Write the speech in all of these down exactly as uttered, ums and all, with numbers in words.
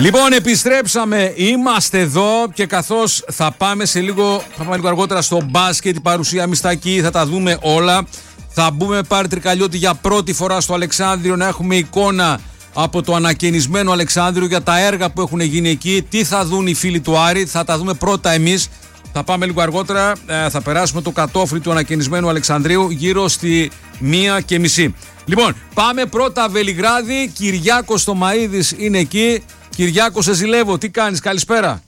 Λοιπόν, επιστρέψαμε, είμαστε εδώ και καθώς θα πάμε σε λίγο, θα πάμε λίγο αργότερα στο μπάσκετ, η παρουσία Μιστακή, θα τα δούμε όλα. Θα μπούμε πάρει Τρικαλιώτη για πρώτη φορά στο Αλεξάνδριο να έχουμε εικόνα από το ανακαινισμένο Αλεξάνδριο για τα έργα που έχουν γίνει εκεί. Τι θα δουν οι φίλοι του Άρη, θα τα δούμε πρώτα εμείς. Θα πάμε λίγο αργότερα, θα περάσουμε το κατόφλι του ανακαινισμένου Αλεξανδρίου γύρω στη μία και μισή. Λοιπόν, πάμε πρώτα Βελιγράδι, Κυριάκος Θωμαΐδης είναι εκεί. Κυριάκο, σε ζηλεύω, τι κάνεις, καλησπέρα.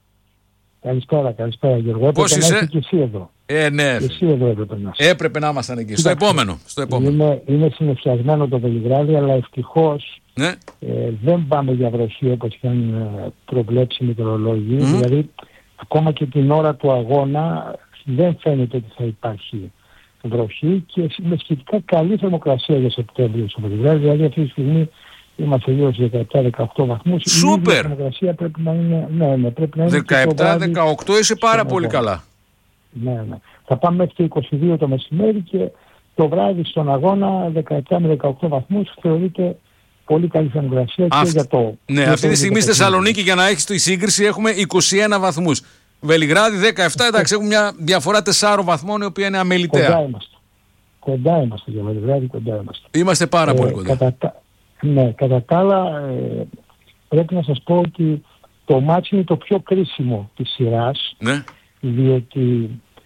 Καλησπέρα, καλησπέρα Γιώργο. Πώς είσαι? Να είσαι και εσύ εδώ. Ε, ναι. Και εσύ εδώ έπρεπε να είσαι. Έπρεπε να ήμασταν εκεί. Στο επόμενο. Στο επόμενο. Είναι, είναι συνεφιασμένο το Βελιγράδι, αλλά ευτυχώς ναι. ε, δεν πάμε για βροχή όπως είχαν προβλέψει οι μετεωρολόγοι. Mm-hmm. Δηλαδή, ακόμα και την ώρα του αγώνα δεν φαίνεται ότι θα υπάρχει βροχή και με σχετικά καλή θερμοκρασία για Σεπτέμβριο στο Βελιγράδι. Δηλαδή, αυτή τη στιγμή είμαστε γύρω στους δεκαεπτά δεκαοκτώ βαθμούς. Σούπερ! Η θερμοκρασία πρέπει να είναι, ναι, ναι, πρέπει να είναι δεκαεπτά δεκαοκτώ είσαι πάρα πολύ καλά. Ναι, ναι. Θα πάμε μέχρι και είκοσι δύο το μεσημέρι και το βράδυ στον αγώνα δεκαεπτά με δεκαοκτώ βαθμούς θεωρείται πολύ καλή θερμοκρασία. Αυτ... και για το... Ναι, αυτή τη στιγμή στη Θεσσαλονίκη για να έχεις τη σύγκριση έχουμε είκοσι ένα βαθμούς. Βελιγράδι δεκαεπτά, εντάξει, έχουμε μια διαφορά τεσσάρων βαθμών η οποία είναι αμεληταία. Κοντά είμαστε. Κοντά είμαστε για Βελιγράδι, κοντά είμαστε. Είμαστε πάρα ε, πολύ κοντά. Κατά, ναι, κατά τα άλλα ε, πρέπει να σας πω ότι το μάτς είναι το πιο κρίσιμο της σειράς. Ναι. Διότι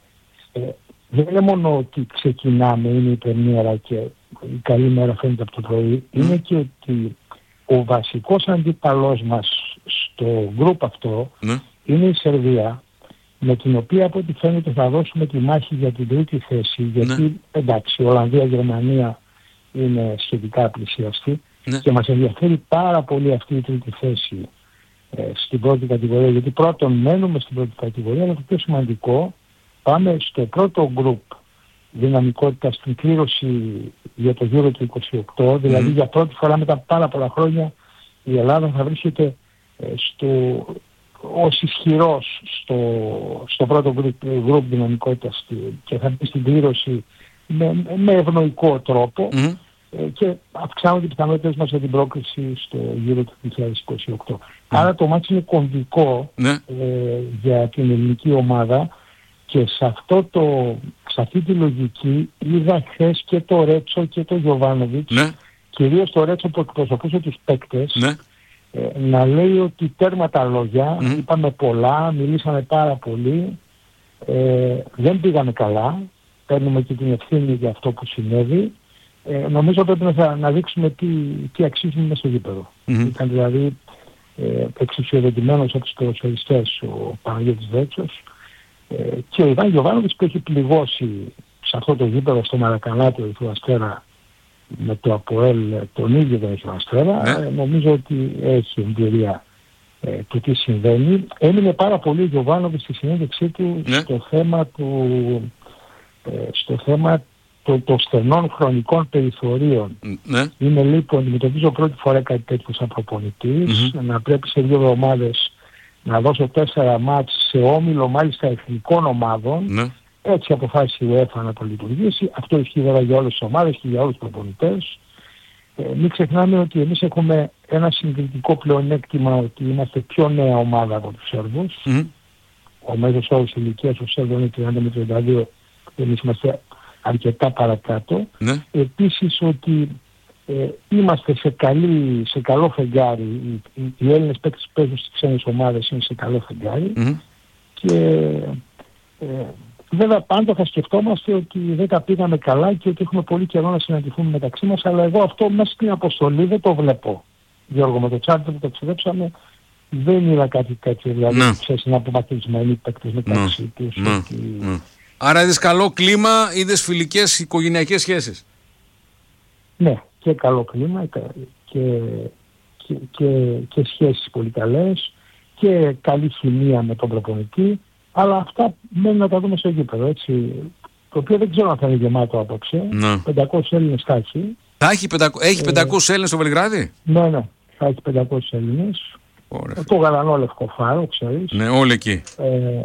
ε, δεν είναι μόνο ότι ξεκινάμε, είναι η πρεμιέρα και η καλή μέρα φαίνεται από το πρωί, mm. είναι και ότι ο βασικός αντίπαλός μας στο γκρουπ αυτό mm. είναι η Σερβία, με την οποία από ό,τι φαίνεται θα δώσουμε τη μάχη για την τρίτη θέση, γιατί mm. εντάξει, η Ολλανδία, η Γερμανία είναι σχετικά πλησιαστή mm. και μας ενδιαφέρει πάρα πολύ αυτή η τρίτη θέση ε, στην πρώτη κατηγορία, γιατί πρώτον μένουμε στην πρώτη κατηγορία, αλλά το πιο σημαντικό, πάμε στο πρώτο γκρουπ δυναμικότητα στην κλήρωση για το γύρο του είκοσι οκτώ, δηλαδή mm. για πρώτη φορά μετά πάρα πολλά χρόνια η Ελλάδα θα βρίσκεται ε, στο, ως ισχυρός στο, στο πρώτο γκρουπ δυναμικότητας και θα μπει στην κλήρωση με, με ευνοϊκό τρόπο mm. ε, και αυξάνονται οι πιθανότητες μας για την πρόκριση στο γύρο του είκοσι είκοσι οκτώ. Mm. Άρα το μάτι είναι κομβικό mm. ε, για την ελληνική ομάδα. Και σε, αυτό το, σε αυτή τη λογική είδα χθες και το Ρέτσο και το Γιοβάνοβιτς, ναι. κυρίως το Ρέτσο που εκπροσωπούσε τους παίκτες, ναι. ε, να λέει ότι τέρμα τα λόγια, mm. είπαμε πολλά, μιλήσαμε πάρα πολύ, ε, δεν πήγαμε καλά, παίρνουμε και την ευθύνη για αυτό που συνέβη. Ε, νομίζω πρέπει να, να δείξουμε τι, τι αξίζουμε μέσα στο γήπεδο. Mm-hmm. Ήταν δηλαδή ε, εξουσιοδοτημένος από τους ποδοσφαιριστές ο Παναγιώτης Ρέτσος, Ε, και ο Ιβάν Γιοβάνοβιτς που έχει πληγώσει σε αυτό το γήπεδο στο Μαρακανά του Αστέρα με το ΑΠΟΕΛ τον ίδιο τον έχει ο Αστέρα, ναι. ε, νομίζω ότι έχει εμπειρία ε, του τι συμβαίνει. Έμεινε πάρα πολύ ο Γιοβάνοβιτς στη συνέντευξή του ναι. στο θέμα του ε, στο θέμα των το στενών χρονικών περιθωρίων. Ναι. Είναι λοιπόν, αντιμετωπίζω πρώτη φορά κάτι τέτοιο σαν προπονητής, mm-hmm. να πρέπει σε δύο εβδομάδες να δώσω τέσσερα μάτς σε όμιλο μάλιστα εθνικών ομάδων. Ναι. Έτσι αποφάσισε η UEFA να το λειτουργήσει. Αυτό ισχύει βέβαια για όλες τις ομάδες και για όλους τους προπονητές. Ε, μην ξεχνάμε ότι εμείς έχουμε ένα συγκριτικό πλεονέκτημα ότι είμαστε πιο νέα ομάδα από τους Σέρβους. Mm. Ο μέσος όρος ηλικίας των Σέρβων είναι τριάντα με τριάντα δύο, εμείς είμαστε αρκετά παρακάτω. Ναι. Επίσης ότι Ε, είμαστε σε, καλή, σε καλό φεγγάρι, οι, οι, οι Έλληνες παίκτες που παίζουν στις ξένες ομάδες είναι σε καλό φεγγάρι mm-hmm. και ε, βέβαια πάντα θα σκεφτόμαστε ότι δεν τα πήγαμε καλά και ότι έχουμε πολύ καιρό να συναντηθούμε μεταξύ μας, αλλά εγώ αυτό μέσα στην αποστολή δεν το βλέπω. Γιώργο, με το τσάρτερ που ταξιδέψαμε δεν είδα κάτι τέτοιο, δηλαδή no. ξέρεις, είναι απομακρυσμένοι παίκτες μεταξύ no. τους. No. Ότι... No. Άρα είδες καλό κλίμα, είδες φιλικές οικογενειακές σχέσεις. Ναι. Και καλό κλίμα και, και, και, και σχέσεις πολύ καλές και καλή χημεία με τον προπονητή, αλλά αυτά μένουν να τα δούμε στο γήπεδο, έτσι, το οποίο δεν ξέρω αν θα είναι γεμάτο απόψε. Ναι. πεντακόσιους Έλληνες θα έχει. Θα έχει, πεντακο... έχει πεντακόσιους Έλληνες στο Βελιγράδι? Ναι, ναι, θα έχει πεντακόσιους Έλληνες. Ωραία. Το γαλανό λευκό φάρο, ξέρεις. Ναι, όλοι εκεί. Ε,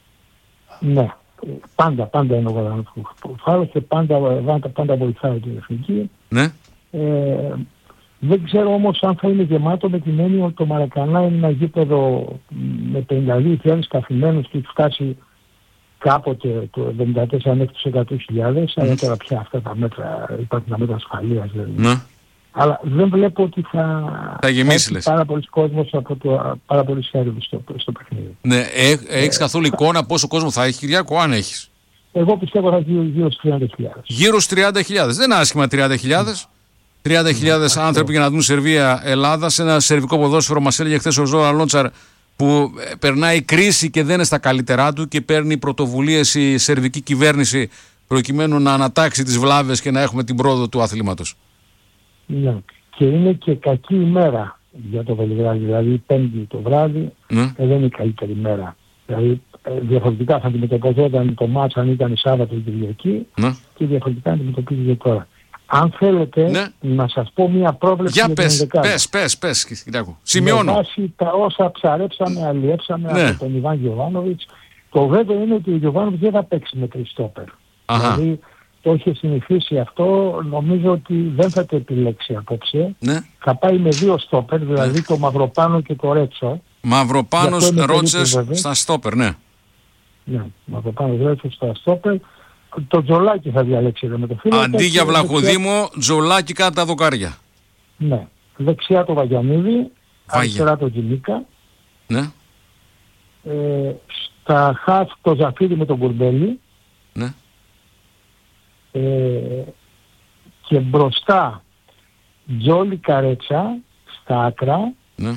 ναι, πάντα, πάντα είναι ο γαλανό λευκό φάρο και πάντα, πάντα, πάντα βοηθάει την εθνική. Ναι. Ε, Δεν ξέρω όμως αν θα είναι γεμάτο με την έννοια ότι το Μαρακανά είναι ένα γήπεδο με πενήντα δύο χιλιάδες καθημένους και έχει φτάσει κάποτε το εβδομήντα τέσσερα μέχρι τους εκατό χιλιάδες, mm. αλλά τώρα πια αυτά τα μέτρα, υπάρχουν τα μέτρα ασφαλείας. Δηλαδή. Mm. Αλλά δεν βλέπω ότι θα, θα γεμίσει, λες. Πάρα πολλοί κόσμος από το πάρα πολύ σέρβι στο, στο παιχνίδι. Ναι, ε, έχεις ε, καθόλου εικόνα πόσο κόσμο θα έχει, Κυριάκο, αν έχεις? Εγώ πιστεύω θα γύρω, γύρω στους τριάντα χιλιάδες. Γύρω στους τριάντα χιλιάδες. Δεν είναι άσχημα τριάντα χιλιάδες. τριάντα χιλιάδες mm. άνθρωποι για να δουν Σερβία-Ελλάδα. Σε ένα σερβικό ποδόσφαιρο, μας έλεγε χθες ο Ζόραν Λόντσαρ, που περνάει κρίση και δεν είναι στα καλύτερά του και παίρνει πρωτοβουλίες η σερβική κυβέρνηση προκειμένου να ανατάξει τις βλάβες και να έχουμε την πρόοδο του αθλήματος. Ναι. Και είναι και κακή ημέρα για το Βελιγράδι. Δηλαδή Πέμπτη το βράδυ ναι. ε, δεν είναι η καλύτερη ημέρα. Δηλαδή ε, διαφορετικά θα αντιμετωπιζόταν το μάτς αν ήταν Σάββατο ή Κυριακή ναι. και διαφορετικά αντιμετωπίζει τώρα. Αν θέλετε ναι. να σας πω μια πρόβλεψη για, για πες, την ενδεκάδα. πες, πες, πες, Κυριάκο. Σημειώνω. Με βάση τα όσα ψαρέψαμε, αλλιέψαμε ναι. από τον Ιβάν Γιοβάνοβιτς, το βέβαιο είναι ότι ο Γιοβάνοβιτς δεν θα παίξει με τριστόπερ. Δηλαδή το είχε συνηθίσει αυτό, νομίζω ότι δεν θα το επιλέξει απόψε. Ναι. Θα πάει με δύο στόπερ, δηλαδή ναι. το Μαυροπάνο και το Ρέτσο. Μαυροπάνος, Ρότσες στα στόπερ, ναι. Ναι, Μαυροπάνος, Ρέτσο στα στόπερ. Το Τζολάκι θα διαλέξει εδώ με το φίλο. Αντί για Βλαχοδήμο, δεξιά... Τζολάκι κάτω τα δοκάρια. Ναι. Δεξιά το Βαγιανίδη, αριστερά το Τζιμίκα. Ναι. Ε, στα χαφ το Ζαφίδι με τον Κουρμπέλη. Ναι. Ε, και μπροστά Τζόλι Καρέτσα στα άκρα. Ναι.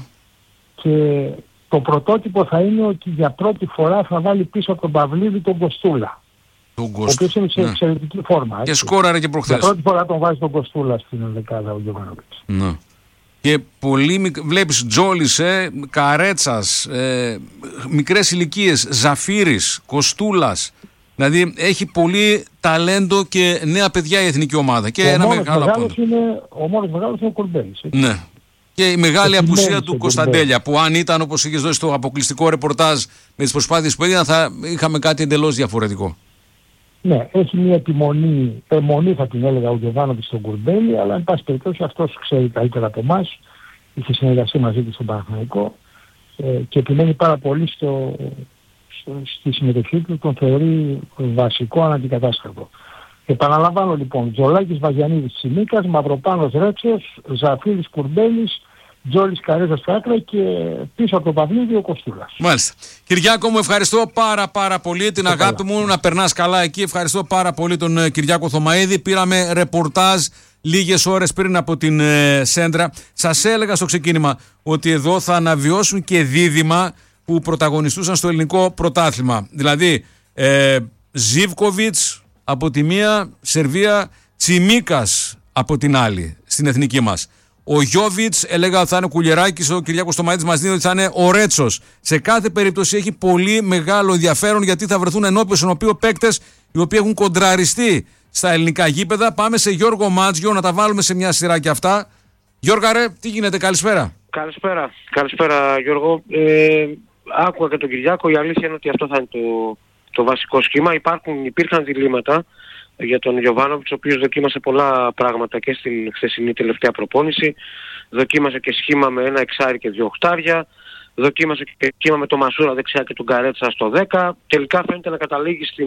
Και το πρωτότυπο θα είναι ότι για πρώτη φορά θα βάλει πίσω από τον Παυλίδη τον Κοστούλα. Ο οποίος είναι σε ναι. εξαιρετική φόρμα. Έτσι. Και σκόραρε και προχθές. Για πρώτη φορά τον βάζει τον Κοστούλα στην ενδεκάδα ο Γιωβάνοβιτς. Ναι. Και πολύ μικ... βλέπεις Τζόλης, ε, Καρέτσας, ε, μικρές ηλικίες, Ζαφύρης, Κοστούλας. Δηλαδή έχει πολύ ταλέντο και νέα παιδιά η εθνική ομάδα. Και ο ένα μόνος μεγάλο μεγάλος είναι, ο μόνος μεγάλος είναι ο Κουρμπέλης. Ναι. Και η μεγάλη απουσία του Κωνσταντέλια, που αν ήταν όπως είχες δώσει το αποκλειστικό ρεπορτάζ με τις προσπάθειες που έγιναν, θα είχαμε κάτι εντελώς διαφορετικό. Ναι, έχει μια επιμονή, επιμονή θα την έλεγα ο Γιωβάνοβιτς στον Κουρμπέλη, αλλά εν πάση περιπτώσει αυτός ξέρει καλύτερα από εμάς, είχε συνεργαστεί μαζί του στον Παναθηναϊκό ε, και επιμένει πάρα πολύ στο, στο, στη συμμετοχή του, τον θεωρεί βασικό αναντικατάστατο. Επαναλαμβάνω λοιπόν, Τζολάκης, Βαγιανίδης, Τσιμίκας, Μαυροπάνος, Ρέτσος, Ζαφίδης, Κουρμπέλης, Τζόλης, Καρέζας στα άκρα και πίσω από το Παυλίδη ο Κοστούλας. Μάλιστα. Κυριάκο μου, ευχαριστώ πάρα πάρα πολύ την αγάπη καλά. μου, να περνάς καλά εκεί. Ευχαριστώ πάρα πολύ τον uh, Κυριάκο Θωμαίδη. Πήραμε ρεπορτάζ λίγες ώρες πριν από την uh, Σέντρα. Σας έλεγα στο ξεκίνημα ότι εδώ θα αναβιώσουν και δίδυμα που πρωταγωνιστούσαν στο ελληνικό πρωτάθλημα. Δηλαδή ε, Ζίβκοβιτς από τη μία, Σερβία, Τσιμίκας από την άλλη στην εθνική μας. Ο Γιώβιτς έλεγα ότι θα είναι Κουλιεράκης, ο Κυριάκος Θωμαίδης μας δίνει ότι θα είναι ο Ρέτσος. Σε κάθε περίπτωση έχει πολύ μεγάλο ενδιαφέρον γιατί θα βρεθούν ενώπιον στον οποίο παίκτες οι οποίοι έχουν κοντραριστεί στα ελληνικά γήπεδα. Πάμε σε Γιώργο Μάτζιο να τα βάλουμε σε μια σειρά και αυτά. Γιώργα ρε, τι γίνεται, καλησπέρα. Καλησπέρα, καλησπέρα Γιώργο. Ε, άκουγα και τον Κυριάκο, η αλήθεια είναι ότι αυτό θα είναι το, το βασικό σχήμα. Υπάρχουν, υπήρχαν διλήμματα για τον Γιωβάνοβιτς, ο οποίος δοκίμασε πολλά πράγματα και στην χθεσινή τελευταία προπόνηση. Δοκίμασε και σχήμα με ένα εξάρι και δύο οχτάρια. Δοκίμασε και σχήμα με τον Μασούρα δεξιά και τον Καρέτσα στο δέκα. Τελικά φαίνεται να καταλήγει στην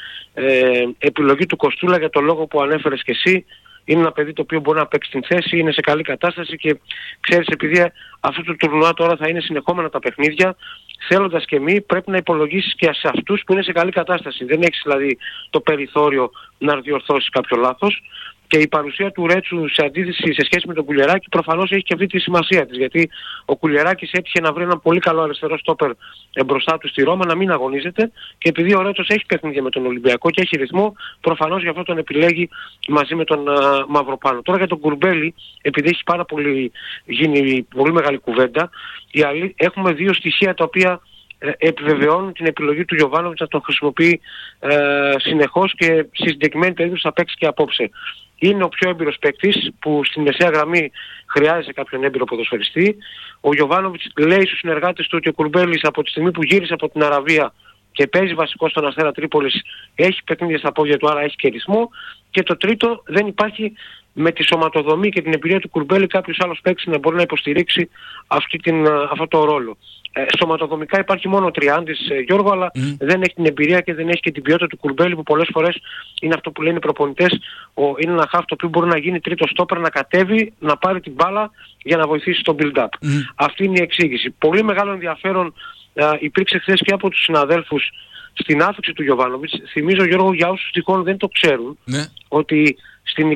ε, επιλογή του Κοστούλα για το λόγο που ανέφερες και εσύ. Είναι ένα παιδί το οποίο μπορεί να παίξει την θέση, είναι σε καλή κατάσταση και ξέρεις, επειδή αυτό το τουρνουά τώρα θα είναι συνεχόμενα τα παιχνίδια, θέλοντας και μη πρέπει να υπολογίσεις και σε αυτούς που είναι σε καλή κατάσταση. Δεν έχεις δηλαδή το περιθώριο να διορθώσεις κάποιο λάθος. Και η παρουσία του Ρέτσου σε αντίθεση σε σχέση με τον Κουλιεράκη προφανώς έχει και αυτή τη σημασία της. Γιατί ο Κουλιεράκης έτυχε να βρει ένα πολύ καλό αριστερό στόπερ μπροστά του στη Ρώμα να μην αγωνίζεται. Και επειδή ο Ρέτσος έχει παιχνίδια με τον Ολυμπιακό και έχει ρυθμό, προφανώς γι' αυτό τον επιλέγει μαζί με τον uh, Μαυροπάνο. Τώρα για τον Κουρμπέλη, επειδή έχει πάρα πολύ, γίνει πολύ μεγάλη κουβέντα, η αλή, έχουμε δύο στοιχεία τα οποία ε, επιβεβαιώνουν την επιλογή του Γιωβάνοβιτς να τον χρησιμοποιεί ε, συνεχώς και στη συγκεκριμένη περίπτωση θα παίξει και απόψε. Είναι ο πιο έμπειρος παίκτης που στην μεσαία γραμμή χρειάζεται κάποιον έμπειρο ποδοσφαιριστή. Ο Γιωβάνοβιτς λέει στους συνεργάτες του ότι ο Κουρμπέλης από τη στιγμή που γύρισε από την Αραβία και παίζει βασικό στον Αστέρα Τρίπολης έχει παιχνίδια στα πόδια του, άρα έχει και ρυθμό. Και το τρίτο, δεν υπάρχει με τη σωματοδομή και την εμπειρία του Κουρμπέλη κάποιος άλλος παίκτης να μπορεί να υποστηρίξει αυτή την, αυτό το ρόλο. Ε, σωματοδομικά υπάρχει μόνο ο Τριάντης, ε, Γιώργο, αλλά mm. δεν έχει την εμπειρία και δεν έχει και την ποιότητα του Κουρμπέλη, που πολλές φορές είναι αυτό που λένε οι προπονητές, ο, είναι ένα χαφ το οποίο μπορεί να γίνει τρίτο στόπερ, να κατέβει, να πάρει την μπάλα για να βοηθήσει στο build-up. Mm. Αυτή είναι η εξήγηση. Πολύ μεγάλο ενδιαφέρον ε, υπήρξε χθες και από τους συναδέλφους στην άφηξη του Γιοβάνοβιτς. Θυμίζω, Γιώργο, για όσους τυχόν δεν το ξέρουν, ναι. ότι στην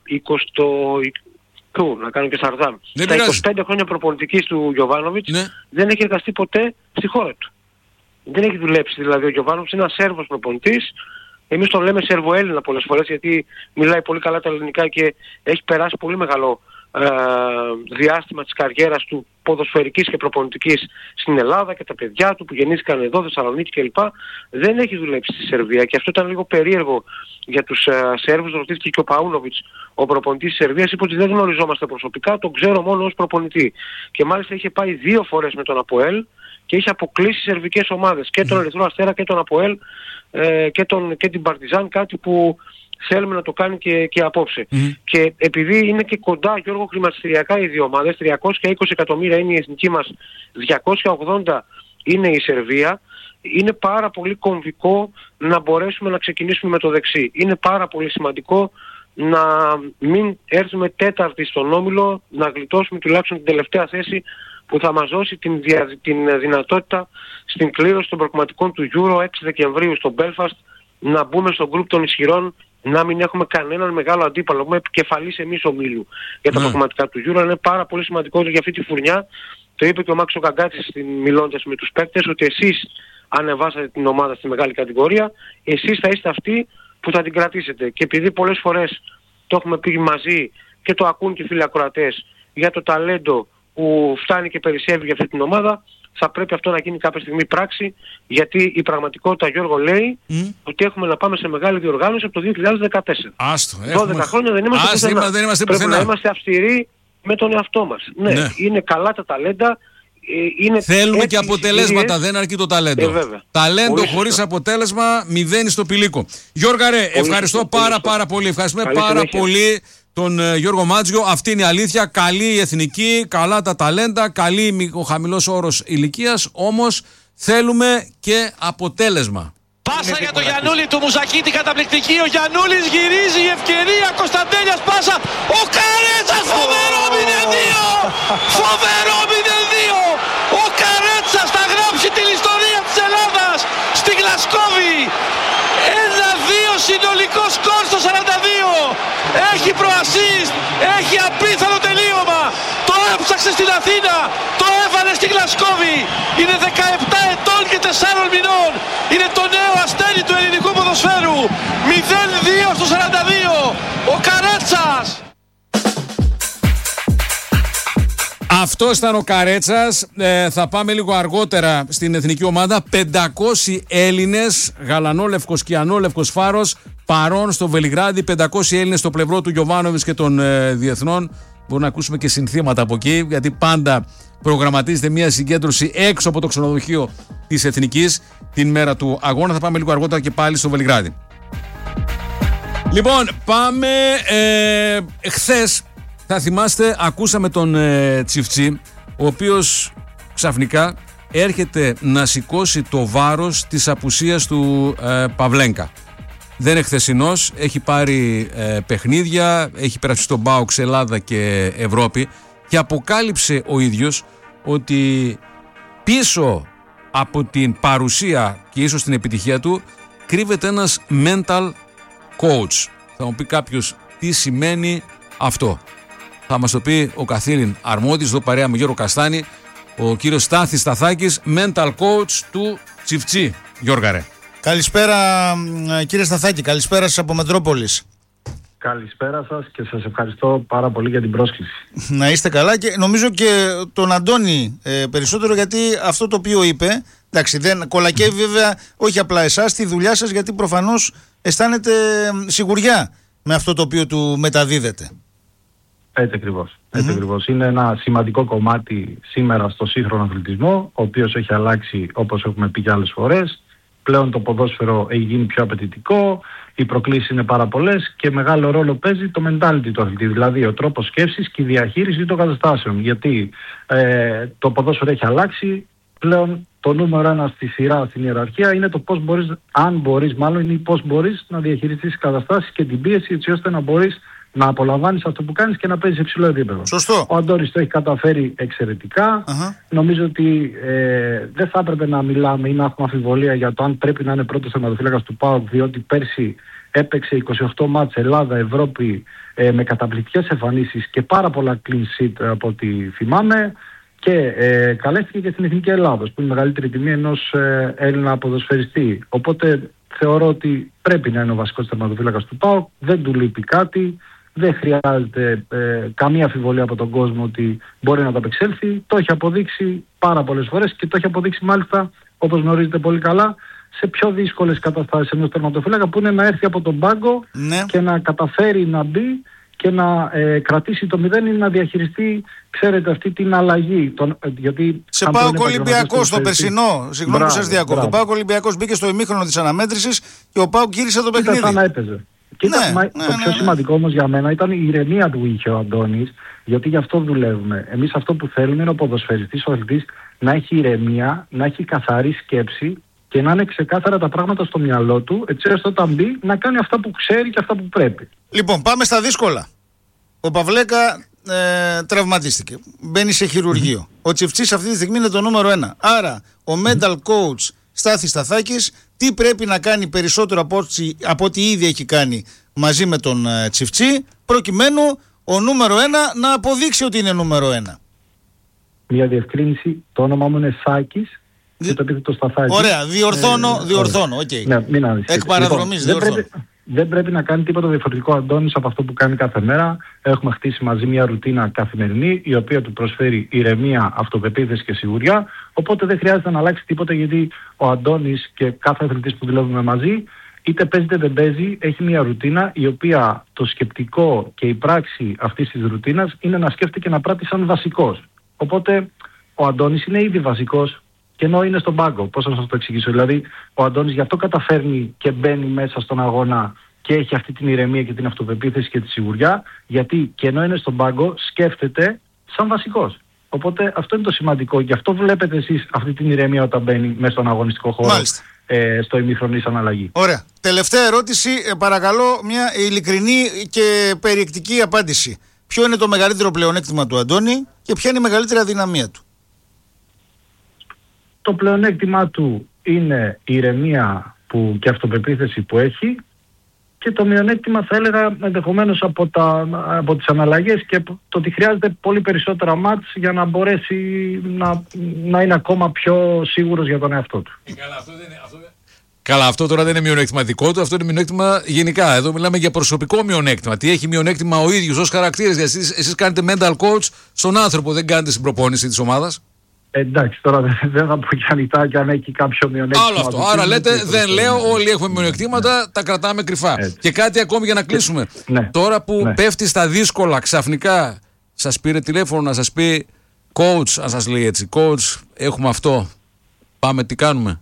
εικοστή, να κάνω και σαρδάμ, στα είκοσι πέντε χρόνια προπονητικής του Γιοβάνοβιτς, ναι. δεν έχει εργαστεί ποτέ στη χώρα του. Δεν έχει δουλέψει δηλαδή ο Γιοβάνοβιτς, είναι ένας Σέρβος προπονητής. Εμείς τον λέμε Σερβοέλληνα πολλές φορές, γιατί μιλάει πολύ καλά τα ελληνικά και έχει περάσει πολύ μεγάλο ε, διάστημα της καριέρας του ποδοσφαιρικής και προπονητικής στην Ελλάδα, και τα παιδιά του που γεννήθηκαν εδώ, Θεσσαλονίκη κλπ. Δεν έχει δουλέψει στη Σερβία, και αυτό ήταν λίγο περίεργο για τους ε, Σέρβους. Ρωτήθηκε και ο Παούνοβιτς, ο προπονητής της Σερβίας, είπε ότι δεν γνωριζόμαστε προσωπικά, τον ξέρω μόνο ως προπονητή. Και μάλιστα είχε πάει δύο φορές με τον ΑΠΟΕΛ και είχε αποκλείσει σερβικές ομάδες, και τον Ερυθρό Αστέρα και τον ΑΠΟΕΛ ε, και, τον, και την Παρτιζάν, κάτι που θέλουμε να το κάνει και, και απόψε. Mm. Και επειδή είναι και κοντά, Γιώργο, χρηματιστηριακά οι δύο ομάδες, τριακόσια είκοσι εκατομμύρια είναι η εθνική μας, διακόσια ογδόντα είναι η Σερβία, είναι πάρα πολύ κομβικό να μπορέσουμε να ξεκινήσουμε με το δεξί. Είναι πάρα πολύ σημαντικό να μην έρθουμε τέταρτη στον όμιλο, να γλιτώσουμε τουλάχιστον την τελευταία θέση που θα μας δώσει την, δια, την δυνατότητα στην κλήρωση των προκριματικών του Euro έξι Δεκεμβρίου στο Belfast να μπούμε στο γκρουπ των ισχυρών, να μην έχουμε κανέναν μεγάλο αντίπαλο, έχουμε επικεφαλής εμείς ομίλου για τα ναι. προκριματικά του Euro. Είναι πάρα πολύ σημαντικό για αυτή τη φουρνιά. Το είπε και ο Μάξο Καγκάτσης μιλώντας με τους παίκτες, ότι εσείς ανεβάσατε την ομάδα στη μεγάλη κατηγορία, εσείς θα είστε αυτοί που θα την κρατήσετε. Και επειδή πολλές φορές το έχουμε πει μαζί και το ακούν και οι φίλοι ακροατές για το ταλέντο που φτάνει και περισσεύει για αυτή την ομάδα, θα πρέπει αυτό να γίνει κάποια στιγμή πράξη, γιατί η πραγματικότητα, Γιώργο, λέει mm. ότι έχουμε να πάμε σε μεγάλη διοργάνωση από το δύο χιλιάδες δεκατέσσερα. Άστο, έχουμε... δώδεκα χρόνια δεν είμαστε Άστο, πουθενά. Δεν είμαστε πρέπει να είμαστε αυστηροί με τον εαυτό μας. Ναι, ναι. είναι καλά τα ταλέντα. Είναι Θέλουμε και αποτελέσματα, κυρίες. Δεν αρκεί το ταλέντο. Ε, ταλέντο χωρίς αποτέλεσμα μηδένει στο πηλίκο. Γιώργα ρε, ευχαριστώ πολύ πάρα πολύ. πάρα πολύ. Ευχαριστούμε Καλή πάρα συνέχεια. πολύ τον uh, Γιώργο Μάτζιο. Αυτή είναι η αλήθεια. Καλή η εθνική, καλά τα ταλέντα, καλή ο χαμηλός όρος ηλικίας. Όμως θέλουμε και αποτέλεσμα. Πάσα για τον Γιαννούλη του Μουζακίτη, καταπληκτική. Ο Γιαννούλης γυρίζει, η ευκαιρία. Κωνσταντέλιας πάσα. Ο Καρέτσας, φοβερό μηδέν δύο. Φοβερό μηδέν δύο. Ο Καρέτσας θα γράψει την ιστορία της Ελλάδας στη Γλασκόβη. ένα δύο συνολικό σκορ στο σαράντα δύο. Έχει προασίστ, έχει απίθανο τελείωμα. Το έψαξε στην Αθήνα, το έβαλε στη Γλασκόβη. Είναι δεκαεπτά ετών και τεσσάρων μηνών. Είναι το νέο αστέρι του ελληνικού ποδοσφαίρου. μηδέν δύο στο σαράντα δύο. Ο Καρέτσας. Αυτός ήταν ο Καρέτσας. Ε, θα πάμε λίγο αργότερα στην εθνική ομάδα. πεντακόσιοι Έλληνες, γαλανόλευκος και ανόλευκος φάρος, παρόν στο Βελιγράδι. πεντακόσιοι Έλληνες στο πλευρό του Γιοβάνοβιτς και των ε, διεθνών. Μπορούμε να ακούσουμε και συνθήματα από εκεί, γιατί πάντα προγραμματίζεται μια συγκέντρωση έξω από το ξενοδοχείο της Εθνικής την μέρα του αγώνα. Θα πάμε λίγο αργότερα και πάλι στο Βελιγράδι. Λοιπόν, πάμε ε, χθες. Θα θυμάστε, ακούσαμε τον ε, Τσιφτσί, ο οποίος ξαφνικά έρχεται να σηκώσει το βάρος της απουσίας του ε, Παυλένκα. Δεν είναι χθεσινός, έχει πάρει ε, παιχνίδια, έχει περάσει στον ΠΑΟΚ, Ελλάδα και Ευρώπη, και αποκάλυψε ο ίδιος ότι πίσω από την παρουσία και ίσως την επιτυχία του κρύβεται ένας mental coach. Θα μου πει κάποιος τι σημαίνει αυτό. Θα μας το πει ο καθήλυν αρμόδιος, εδώ παρέα με Γιώργο Καστάνη, ο κύριος Στάθης Σταθάκης, mental coach του Τσιφτσί. Γιώργα ρε. Καλησπέρα κύριε Σταθάκη, καλησπέρα σας από Μετρόπολης. Καλησπέρα σας και σας ευχαριστώ πάρα πολύ για την πρόσκληση. Να είστε καλά, και νομίζω και τον Αντώνη ε, περισσότερο, γιατί αυτό το οποίο είπε, εντάξει, δεν κολακεύει βέβαια όχι απλά εσάς, τη δουλειά σας, γιατί προφανώς αισθάνεται σιγουριά με αυτό το οποίο του μεταδίδεται. Έτσι ακριβώς. Έτσι mm-hmm. ακριβώς. Είναι ένα σημαντικό κομμάτι σήμερα στο σύγχρονο αθλητισμό, ο οποίος έχει αλλάξει, όπως έχουμε πει και άλλες φορές. πλέον το ποδόσφαιρο έχει γίνει πιο απαιτητικό, οι προκλήσεις είναι πάρα πολλές και μεγάλο ρόλο παίζει το mentality του αθλητή, δηλαδή ο τρόπος σκέψης και η διαχείριση των καταστάσεων. Γιατί ε, το ποδόσφαιρο έχει αλλάξει, πλέον το νούμερο ένα στη σειρά, στην ιεραρχία είναι το πώς μπορείς, αν μπορείς μάλλον, είναι πώς μπορείς να διαχειριστείς τις καταστάσεις και την πίεση, έτσι ώστε να μπορείς να απολαμβάνεις αυτό που κάνεις και να παίζεις σε υψηλό επίπεδο. Σωστό. Ο Αντώνης το έχει καταφέρει εξαιρετικά. Uh-huh. Νομίζω ότι ε, δεν θα έπρεπε να μιλάμε ή να έχουμε αμφιβολία για το αν πρέπει να είναι πρώτος τερματοφύλακας του ΠΑΟΚ, διότι πέρσι έπαιξε είκοσι οκτώ μάτς Ελλάδα, Ευρώπη ε, με καταπληκτικές εμφανίσεις και πάρα πολλά clean sheet από ό,τι θυμάμαι. Και ε, καλέστηκε και στην Εθνική Ελλάδος, που είναι η μεγαλύτερη τιμή ενός ε, Έλληνα ποδοσφαιριστή. Οπότε θεωρώ ότι πρέπει να είναι ο βασικός τερματοφύλακας του ΠΑΟΚ, δεν του λείπει κάτι, δεν χρειάζεται ε, καμία αμφιβολία από τον κόσμο ότι μπορεί να το απεξέλθει. Το έχει αποδείξει πάρα πολλές φορές και το έχει αποδείξει μάλιστα, όπως γνωρίζετε πολύ καλά, σε πιο δύσκολες καταστάσεις ενός τερματοφύλακα, που είναι να έρθει από τον πάγκο, ναι, και να καταφέρει να μπει και να ε, κρατήσει το μηδέν ή να διαχειριστεί, ξέρετε, αυτή την αλλαγή. Τον, γιατί σε ΠΑΟΚ Ολυμπιακός το περσινό, συγγνώμη που σας διακόπτω, ο ΠΑΟΚ Ολυμπιακός μπήκε στο ημίχρονο της αναμέτρησης και ο ΠΑΟΚ γύρισε το παιχνίδι. Ήταν σαν να έπαιζε. Κοίτα, ναι, μα, ναι, το πιο ναι, σημαντικό όμως για μένα ήταν η ηρεμία που είχε ο Αντώνης, γιατί γι' αυτό δουλεύουμε. Εμείς αυτό που θέλουμε είναι ο ποδοσφαιριστής, ο αθλητής, να έχει ηρεμία, να έχει καθαρή σκέψη και να είναι ξεκάθαρα τα πράγματα στο μυαλό του, έτσι ώστε όταν μπει να κάνει αυτά που ξέρει και αυτά που πρέπει. Λοιπόν, πάμε στα δύσκολα. Ο Παυλέκα ε, τραυματίστηκε. Μπαίνει σε χειρουργείο. Mm-hmm. Ο Τσιφτσής αυτή τη στιγμή είναι το νούμερο ένα. Άρα, ο mental coach Στάθης Σταθάκης τι πρέπει να κάνει περισσότερο από ό,τι, από ό,τι ήδη έχει κάνει μαζί με τον ε, Τσιφτσί, προκειμένου ο νούμερο ένα να αποδείξει ότι είναι νούμερο ένα. Μια διευκρίνηση. Το όνομά μου είναι Σάκης. Και το επίθετο Σταθάκη. Ωραία, διορθώνω, ε, διορθώνω. Okay. Ναι, μην ανησυχείς. Εκ παραδρομής, λοιπόν, διορθώνω. Δεν πρέπει, δεν πρέπει να κάνει τίποτα διαφορετικό ο Αντώνης από αυτό που κάνει κάθε μέρα. Έχουμε χτίσει μαζί μια ρουτίνα καθημερινή, η οποία του προσφέρει ηρεμία, αυτοπεποίθηση και σιγουριά. Οπότε δεν χρειάζεται να αλλάξει τίποτα, γιατί ο Αντώνης και κάθε αθλητής που δουλεύουμε μαζί, είτε παίζει είτε δεν παίζει, έχει μια ρουτίνα, η οποία το σκεπτικό και η πράξη αυτής της ρουτίνας είναι να σκέφτεται και να πράττει σαν βασικός. Οπότε ο Αντώνης είναι ήδη βασικός. Και ενώ είναι στον πάγκο, πώς να σας το εξηγήσω. Δηλαδή, ο Αντώνης γι' αυτό καταφέρνει και μπαίνει μέσα στον αγώνα και έχει αυτή την ηρεμία και την αυτοπεποίθηση και τη σιγουριά, γιατί και ενώ είναι στον πάγκο, σκέφτεται σαν βασικός. Οπότε αυτό είναι το σημαντικό. Γι' αυτό βλέπετε εσείς αυτή την ηρεμία όταν μπαίνει μέσα στον αγωνιστικό χώρο, ε, στο ημίχρονο σαν αλλαγή. Ωραία. Τελευταία ερώτηση, ε, παρακαλώ, μια ειλικρινή και περιεκτική απάντηση. Ποιο είναι το μεγαλύτερο πλεονέκτημα του Αντώνη και ποια είναι η μεγαλύτερη αδυναμία του? Το πλεονέκτημά του είναι η ηρεμία που, και αυτοπεποίθηση που έχει, και το μειονέκτημα θα έλεγα ενδεχομένως από, τα, από τις αναλλαγές και το ότι χρειάζεται πολύ περισσότερα μάτς για να μπορέσει να, να είναι ακόμα πιο σίγουρος για τον εαυτό του. Ε, καλά, αυτό δεν είναι, αυτό... καλά, αυτό τώρα δεν είναι μειονέκτημα του, αυτό είναι μειονέκτημα γενικά. Εδώ μιλάμε για προσωπικό μειονέκτημα. Τι έχει μειονέκτημα ο ίδιος ως χαρακτήρας? Γιατί εσείς, εσείς κάνετε mental coach στον άνθρωπο, δεν κάνετε στην προπόνηση της ομάδας. Εντάξει, τώρα δεν θα πω και ανοιχτά και αν έχει κάποιο μειονέκτημα. Άλλο αυτό. Άρα λέτε, δεν λέω, όλοι έχουμε μειονεκτήματα, τα κρατάμε κρυφά. Έτσι. Και κάτι ακόμη για να κλείσουμε. Ναι. Τώρα που ναι. πέφτει στα δύσκολα, ξαφνικά σας πήρε τηλέφωνο να σας πει coach, αν σας λέει έτσι, coach, έχουμε αυτό, πάμε, τι κάνουμε?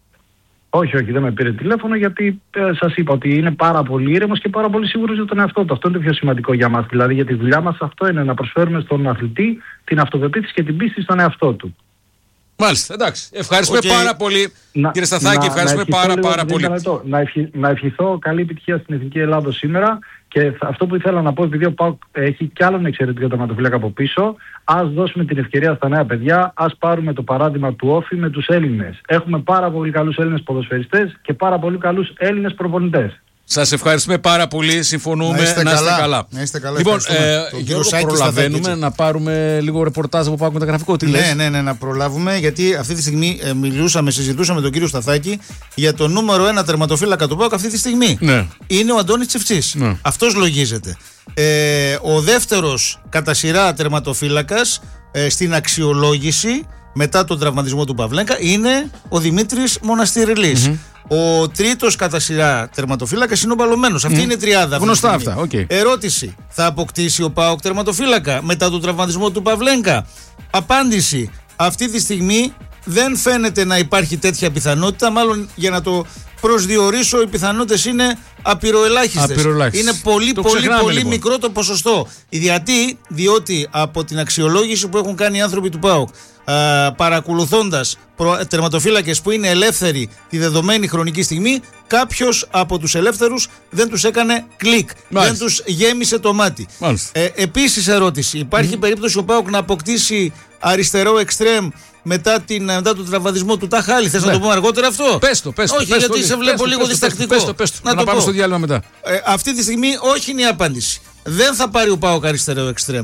Όχι, όχι, δεν με πήρε τηλέφωνο, γιατί ε, σας είπα ότι είναι πάρα πολύ ήρεμος και πάρα πολύ σίγουρος για τον εαυτό του. Αυτό είναι το πιο σημαντικό για μας. Δηλαδή, για τη δουλειά μας αυτό είναι να προσφέρουμε στον αθλητή την αυτοπεποίθηση και την πίστη στον εαυτό του. Μάλιστα, εντάξει. Ευχαριστούμε okay. πάρα πολύ, να, κύριε Σταθάκη. Ευχαριστούμε να πάρα, πάρα πολύ. Να, ευχη, να ευχηθώ καλή επιτυχία στην Εθνική Ελλάδος σήμερα. Και αυτό που ήθελα να πω, επειδή ο ΠΑΟΚ έχει κι άλλον εξαιρετικό τερματοφύλακα από πίσω, ας δώσουμε την ευκαιρία στα νέα παιδιά, ας πάρουμε το παράδειγμα του Όφη με τους Έλληνες. Έχουμε πάρα πολύ καλούς Έλληνες ποδοσφαιριστές και πάρα πολύ καλούς Έλληνες προπονητές. Σας ευχαριστούμε πάρα πολύ. Συμφωνούμε. Να είστε, να είστε καλά. καλά. Να είστε καλά. Λοιπόν, ε, Γιώργο, προλαβαίνουμε να πάρουμε λίγο ρεπορτάζ από ΠΑΟΚ Μεταγραφικό. Τι ναι, λες? ναι, ναι, να προλάβουμε, γιατί αυτή τη στιγμή ε, μιλούσαμε, συζητούσαμε με τον κύριο Σταθάκη για το νούμερο ένα τερματοφύλακα του ΠΑΟΚ αυτή τη στιγμή. Ναι. Είναι ο Αντώνης Τσιφτσής. Ναι. Αυτός λογίζεται. Ε, ο δεύτερος κατά σειρά τερματοφύλακας ε, στην αξιολόγηση μετά τον τραυματισμό του Παυλέκα είναι ο Δημήτρης Μοναστηριλής. Mm-hmm. Ο τρίτος κατά σειρά τερματοφύλακας είναι ο Μπαλωμένος. Αυτή mm. είναι η τριάδα. Γνωστά αυτά. Okay. Ερώτηση. Θα αποκτήσει ο ΠΑΟΚ τερματοφύλακα μετά τον τραυματισμό του Παυλέκα? Απάντηση. Αυτή τη στιγμή δεν φαίνεται να υπάρχει τέτοια πιθανότητα. Μάλλον για να το προσδιορίσω, οι πιθανότητες είναι απειροελάχιστες. Είναι πολύ το πολύ πολύ λοιπόν. μικρό το ποσοστό. Γιατί, διότι από την αξιολόγηση που έχουν κάνει οι άνθρωποι του ΠΑΟΚ, παρακολουθώντας τερματοφύλακες που είναι ελεύθεροι τη δεδομένη χρονική στιγμή, κάποιος από τους ελεύθερους δεν τους έκανε κλικ. Μάλιστα. Δεν τους γέμισε το μάτι. Ε, επίσης ερώτηση, υπάρχει mm. περίπτωση ο ΠΑΟΚ να αποκτήσει αριστερό εξτρέμ μετά, την, μετά τον τραυματισμό του Ταχάλη? Θες ναι. να το πούμε αργότερα αυτό? Πες το, πες το. Όχι, πες γιατί το, σε βλέπω πες λίγο πες διστακτικό. Πες το, πες το. Να, να το πάμε στο διάλειμμα μετά. Ε, αυτή τη στιγμή όχι είναι η απάντηση. Δεν θα πάρει ο ΠΑΟΚ αριστερό εξτρέμ.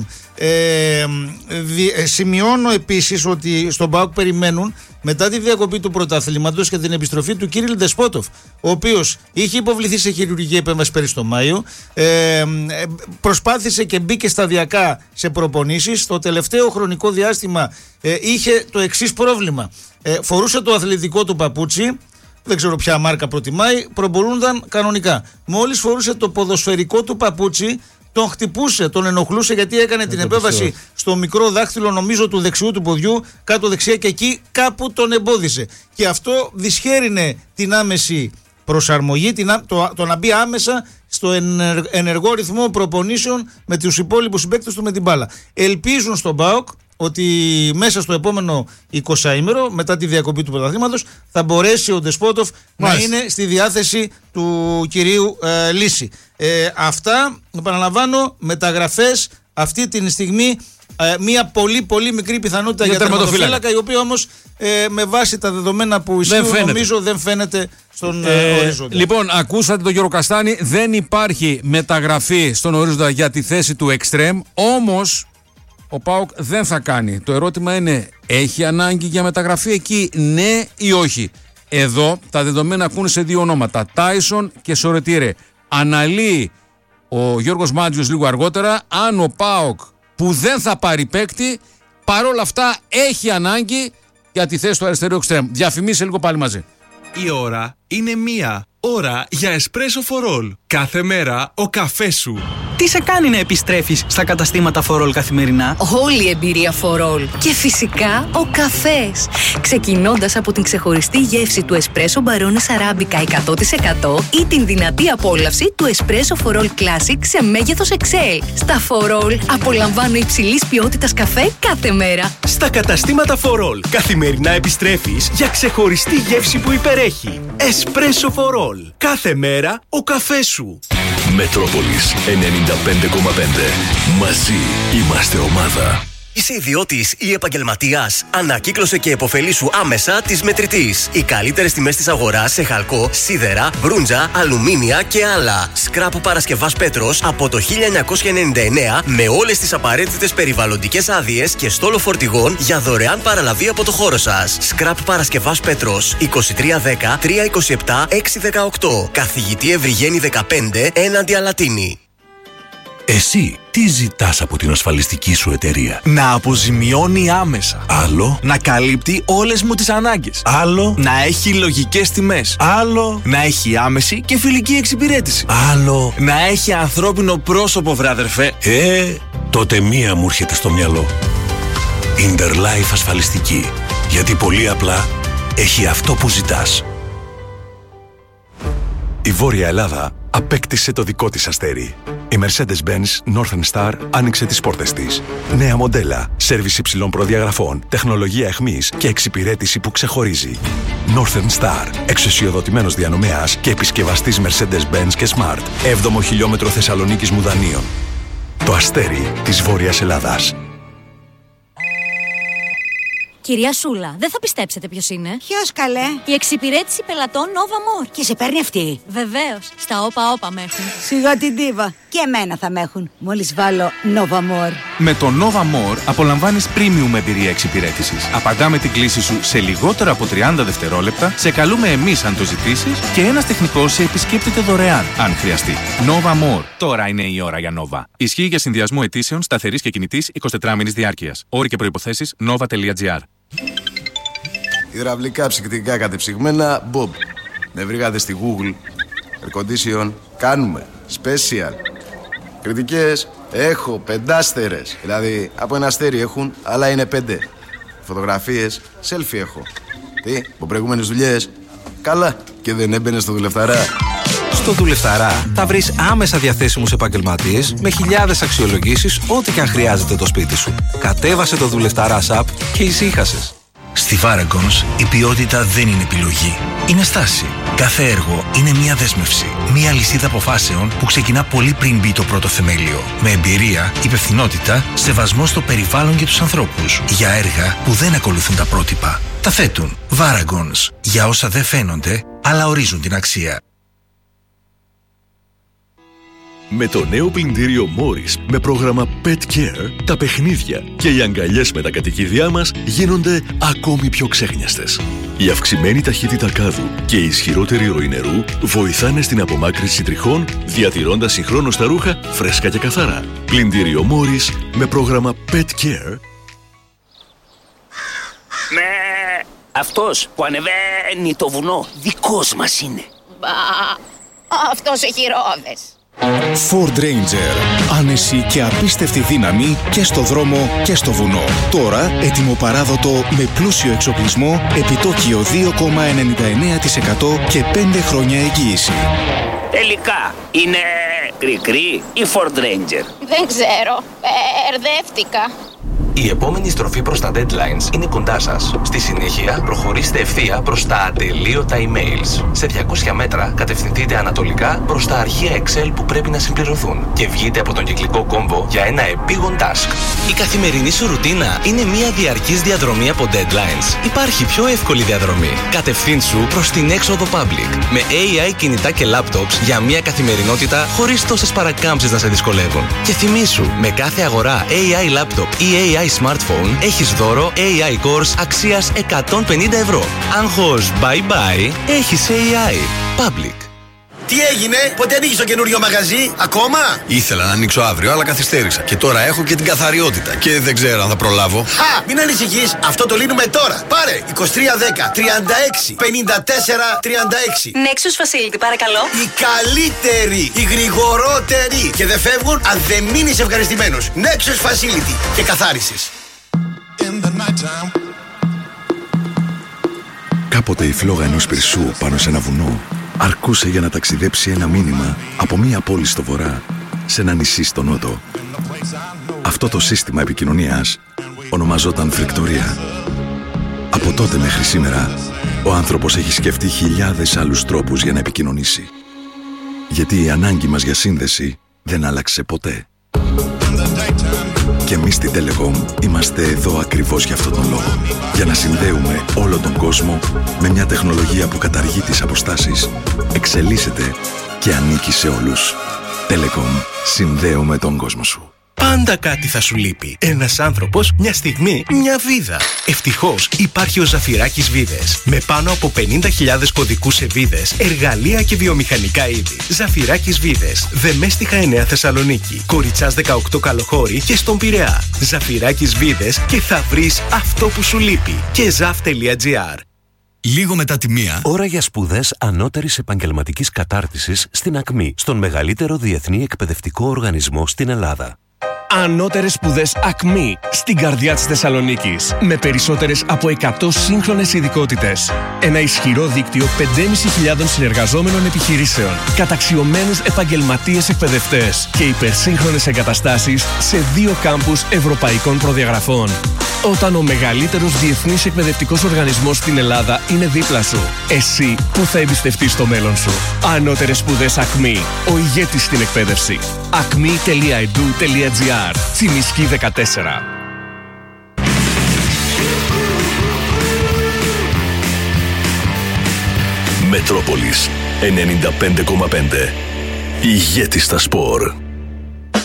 Ε, δι, ε, σημειώνω επίσης ότι στον ΠΑΟΚ περιμένουν μετά τη διακοπή του πρωταθλήματος και την επιστροφή του Κύριλ Ντεσπότοφ, ο οποίος είχε υποβληθεί σε χειρουργική επέμβαση πέρυσι το Μάιο, ε, προσπάθησε και μπήκε σταδιακά σε προπονήσεις. Στο τελευταίο χρονικό διάστημα ε, είχε το εξής πρόβλημα. Ε, φορούσε το αθλητικό του παπούτσι, δεν ξέρω ποια μάρκα προτιμάει, προπονούνταν κανονικά. Μόλις φορούσε το ποδοσφαιρικό του παπούτσι, τον χτυπούσε, τον ενοχλούσε, γιατί έκανε ε, την επέμβαση πιστεύω. στο μικρό δάχτυλο, νομίζω, του δεξιού του ποδιού, κάτω δεξιά, και εκεί κάπου τον εμπόδιζε. Και αυτό δυσχέρινε την άμεση προσαρμογή, την, το, το να μπει άμεσα στο ενεργ, ενεργό ρυθμό προπονήσεων με τους υπόλοιπους συμπαίκτες του με την μπάλα. Ελπίζουν στον ΠΑΟΚ ότι μέσα στο επόμενο εικοσάήμερο, μετά τη διακοπή του πρωταθλήματος, θα μπορέσει ο Ντεσπότοφ να είναι στη διάθεση του κυρίου ε, Λύση. Ε, αυτά, επαναλαμβάνω, μεταγραφές αυτή τη στιγμή, ε, μια πολύ πολύ μικρή πιθανότητα για, για τερματοφύλακα, η οποία όμως ε, με βάση τα δεδομένα που ισχύουν, δεν νομίζω δεν φαίνεται στον ε, ορίζοντα. Λοιπόν, ακούσατε τον Γιώργο Καστάνη, δεν υπάρχει μεταγραφή στον ορίζοντα για τη θέση του εξτρέμ, όμως ο ΠΑΟΚ δεν θα κάνει. Το ερώτημα είναι, έχει ανάγκη για μεταγραφή εκεί, ναι ή όχι? Εδώ τα δεδομένα ακούνε σε δύο ονόματα, Τάισον και Σορετήρε. Αναλύει ο Γιώργος Μάντζιος λίγο αργότερα αν ο ΠΑΟΚ, που δεν θα πάρει παίκτη, παρόλα αυτά έχει ανάγκη για τη θέση του αριστερού εξτρέμ. Διαφημίσε λίγο πάλι μαζί. Η ώρα είναι μία. Ώρα για Espresso for All. Κάθε μέρα ο καφές σου. Τι σε κάνει να επιστρέφεις στα καταστήματα For All καθημερινά? Όλη η εμπειρία For All. Και φυσικά ο καφές. Ξεκινώντας από την ξεχωριστή γεύση του Espresso Barones Arabica εκατό τοις εκατό ή την δυνατή απόλαυση του Espresso For All Classic σε μέγεθος εξ ελ. Στα For All απολαμβάνω υψηλής ποιότητας καφέ κάθε μέρα. Στα καταστήματα For All καθημερινά επιστρέφεις για ξεχωριστή γεύση που υπερέχει. Espresso For All. Κάθε μέρα ο καφές σου. Μετρόπολης ενενήντα πέντε κόμμα πέντε. Μαζί είμαστε ομάδα. Είσαι ιδιώτης ή επαγγελματίας? Ανακύκλωσε και επωφελήσου άμεσα της Μετρητής. Οι καλύτερες τιμές της αγοράς σε χαλκό, σίδερα, μπρούντζα, αλουμίνια και άλλα. Σκράπ Παρασκευάς Πέτρος από το χίλια εννιακόσια ενενήντα εννέα, με όλες τις απαραίτητες περιβαλλοντικές άδειες και στόλο φορτηγών για δωρεάν παραλαβή από το χώρο σας. Σκράπ Παρασκευάς Πέτρος είκοσι τρία δέκα τριακόσια είκοσι επτά εξακόσια δεκαοκτώ. Καθηγητή Ευρυγένη δεκαπέντε, έναντι Αλατίνη. Εσύ τι ζητάς από την ασφαλιστική σου εταιρεία? Να αποζημιώνει άμεσα. Άλλο. Να καλύπτει όλες μου τις ανάγκες. Άλλο. Να έχει λογικές τιμές. Άλλο. Να έχει άμεση και φιλική εξυπηρέτηση. Άλλο. Να έχει ανθρώπινο πρόσωπο, βράδερφε. Ε, τότε μία μου έρχεται στο μυαλό. Interlife ασφαλιστική. Γιατί πολύ απλά έχει αυτό που ζητάς. Η Βόρεια Ελλάδα απέκτησε το δικό της αστέρι. Η Mercedes-Benz Northern Star άνοιξε τις πόρτες της. Νέα μοντέλα, σέρβις υψηλών προδιαγραφών, τεχνολογία εχμής και εξυπηρέτηση που ξεχωρίζει. Northern Star, εξουσιοδοτημένος διανομέας και επισκευαστής Mercedes-Benz και Smart. έβδομο χιλιόμετρο Θεσσαλονίκης Μουδανίων. Το αστέρι της Βόρειας Ελλάδας. Κυρία Σούλα, δεν θα πιστέψετε ποιος είναι. Ποιος, καλέ? Η εξυπηρέτηση πελατών Nova More. Και σε παίρνει αυτή? Βεβαίως. Στα όπα όπα με έχουν. Σιγά την τίβα. Και εμένα θα με έχουν. Μόλις βάλω Nova More. Με το Nova More απολαμβάνεις premium εμπειρία εξυπηρέτησης. Απαντάμε την κλήση σου σε λιγότερο από τριάντα δευτερόλεπτα, σε καλούμε εμείς αν το ζητήσεις και ένας τεχνικός σε επισκέπτεται δωρεάν, αν χρειαστεί. Nova More. Τώρα είναι η ώρα για Nova. Ισχύει για συνδυασμό αιτήσεων σταθερής και κινητής εικοσιτετράμινης διάρκειας. Όροι και προϋποθέσεις nova.gr. Υδραυλικά ψυκτικά κατεψυγμένα Bob. Με βρήκατε στη Google. Air condition κάνουμε. Special. Κριτικές έχω πεντάστερες. Δηλαδή από ένα αστέρι έχουν, αλλά είναι πέντε. φωτογραφίες, selfie έχω. Τι, από προηγούμενες δουλειές. Καλά, και δεν έμπαινε στο Δουλευταρά. Στο Δουλευταρά θα βρεις άμεσα διαθέσιμους επαγγελματίες με χιλιάδες αξιολογήσεις, ό,τι και αν χρειάζεται το σπίτι σου. Κατέβασε το Δουλευταρά app και ησύχασες. Στη Varagons η ποιότητα δεν είναι επιλογή. Είναι στάση. Κάθε έργο είναι μια δέσμευση. Μια λυσίδα αποφάσεων που ξεκινά πολύ πριν μπει το πρώτο θεμέλιο. Με εμπειρία, υπευθυνότητα, σεβασμό στο περιβάλλον και τους ανθρώπους. Για έργα που δεν ακολουθούν τα πρότυπα. Τα θέτουν. Varagons. Για όσα δεν φαίνονται, αλλά ορίζουν την αξία. Με το νέο πλυντήριο Morris με πρόγραμμα Pet Care, τα παιχνίδια και οι αγκαλιές με τα κατοικίδια μας γίνονται ακόμη πιο ξέχνιαστες. Η αυξημένη ταχύτητα κάδου και η ισχυρότερη ροή νερού βοηθάνε στην απομάκρυνση τριχών, διατηρώντας συγχρόνως τα ρούχα φρέσκα και καθαρά. Πλυντήριο Morris με πρόγραμμα Pet Care. Με αυτός που ανεβαίνει το βουνό δικός μας είναι. Μπα, αυτός έχει ρόδες. Ford Ranger. Άνεση και απίστευτη δύναμη και στο δρόμο και στο βουνό. Τώρα έτοιμο παράδοτο με πλούσιο εξοπλισμό, επιτόκιο δύο κόμμα ενενήντα εννέα τοις εκατό και πέντε χρόνια εγγύηση. Τελικά είναι κρι-κρι ή Ford Ranger? Δεν ξέρω. Μπερδεύτηκα. Η επόμενη στροφή προς τα deadlines είναι κοντά σας. Στη συνέχεια, προχωρήστε ευθεία προς τα ατελείωτα emails. Σε διακόσια μέτρα, κατευθυνθείτε ανατολικά προς τα αρχεία Excel που πρέπει να συμπληρωθούν και βγείτε από τον κυκλικό κόμβο για ένα επίγον task. Η καθημερινή σου ρουτίνα είναι μια διαρκής διαδρομή από deadlines. Υπάρχει πιο εύκολη διαδρομή. Κατευθύνσου προς την έξοδο public. Με έι άι κινητά και laptops για μια καθημερινότητα χωρίς τόσες παρακάμψεις να σε δυσκολεύουν. Και θυμήσου, με κάθε αγορά έι άι laptop ή έι άι smartphone έχεις δώρο έι άι Cores αξίας εκατόν πενήντα ευρώ. Άγχος bye bye, έχεις έι άι. Public. Τι έγινε, πότε ανοίγεις το καινούριο μαγαζί, ακόμα? Ήθελα να ανοίξω αύριο, αλλά καθυστέρησα. Και τώρα έχω και την καθαριότητα. Και δεν ξέρω αν θα προλάβω. Χα! Μην ανησυχείς, αυτό το λύνουμε τώρα. Πάρε είκοσι τρία δέκα τριάντα έξι πενήντα τέσσερα τριάντα έξι. Nexus Facility, παρακαλώ. Η καλύτερη, η γρηγορότερη. Και δεν φεύγουν αν δεν μείνεις ευχαριστημένος. Nexus Facility και καθάρισες. Κάποτε η φλόγα ενός πυρσού πάνω σε ένα βουνό αρκούσε για να ταξιδέψει ένα μήνυμα από μία πόλη στο βορρά σε ένα νησί στο νότο. Αυτό το σύστημα επικοινωνίας ονομαζόταν φρικτορία. Από τότε μέχρι σήμερα, ο άνθρωπος έχει σκεφτεί χιλιάδες άλλους τρόπους για να επικοινωνήσει. Γιατί η ανάγκη μας για σύνδεση δεν άλλαξε ποτέ. Και εμείς στη Telecom είμαστε εδώ ακριβώς για αυτόν τον λόγο. Για να συνδέουμε όλο τον κόσμο με μια τεχνολογία που καταργεί τις αποστάσεις, εξελίσσεται και ανήκει σε όλους. Telecom. Συνδέουμε τον κόσμο σου. Πάντα κάτι θα σου λείπει. Ένας άνθρωπος, μια στιγμή, μια βίδα. Ευτυχώς υπάρχει ο Ζαφυράκης Βίδες. Με πάνω από πενήντα χιλιάδες κωδικούς σε βίδες, εργαλεία και βιομηχανικά είδη. Ζαφυράκης Βίδες. Δεμέστιχα εννέα Θεσσαλονίκη. Κοριτσάς δεκαοκτώ Καλοχώρη και στον Πειραιά. Ζαφυράκης Βίδες και θα βρεις αυτό που σου λείπει. Και ζαφ τελεία τζι άρ. Λίγο μετά τη μία. Ώρα για σπουδές ανώτερης επαγγελματικής κατάρτισης στην ΑΚΜΗ, στον μεγαλύτερο διεθνή εκπαιδευτικό οργανισμό στην Ελλάδα. Ανώτερες σπουδές ΑΚΜΗ στην καρδιά της Θεσσαλονίκης. Με περισσότερες από εκατό σύγχρονες ειδικότητες. Ένα ισχυρό δίκτυο πεντέμισι χιλιάδων συνεργαζόμενων επιχειρήσεων. Καταξιωμένους επαγγελματίες εκπαιδευτές. Και υπερσύγχρονες εγκαταστάσεις σε δύο κάμπους ευρωπαϊκών προδιαγραφών. Όταν ο μεγαλύτερος διεθνής εκπαιδευτικός οργανισμός στην Ελλάδα είναι δίπλα σου, εσύ που θα εμπιστευτείς το μέλλον σου. Ανώτερες σπουδές ΑΚΜΗ. Ο ηγέτης στην εκπαίδευση. ακμή τελεία ι ντι ου τελεία τζι άρ. Τσιμισκή δεκατέσσερα. Μετρόπολης ενενήντα πέντε κόμμα πέντε. Ηγέτης στα σπορ.